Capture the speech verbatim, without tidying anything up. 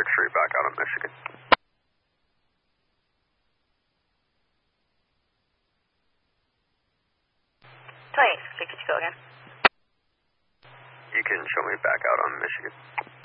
twenty-six three back out of Michigan. twenty-six, go again. You can show me back out on Michigan.